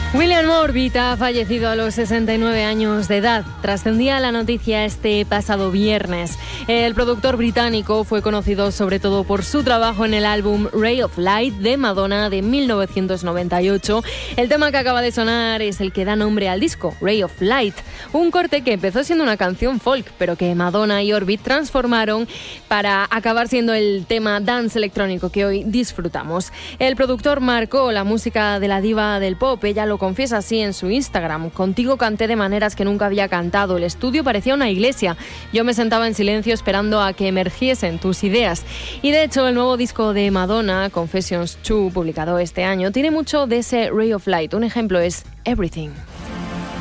William Orbit ha fallecido a los 69 años de edad. Trascendía la noticia este pasado viernes. El productor británico fue conocido sobre todo por su trabajo en el álbum Ray of Light de Madonna de 1998. El tema que acaba de sonar es el que da nombre al disco, Ray of Light, un corte que empezó siendo una canción folk, pero que Madonna y Orbit transformaron para acabar siendo el tema dance electrónico que hoy disfrutamos. El productor marcó la música de la diva del pop. Ella lo confiesa así en su Instagram: contigo canté de maneras que nunca había cantado. El estudio parecía una iglesia. Yo me sentaba en silencio esperando a que emergiesen tus ideas. Y de hecho, el nuevo disco de Madonna, Confessions 2, publicado este año, tiene mucho de ese Ray of Light. Un ejemplo es Everything.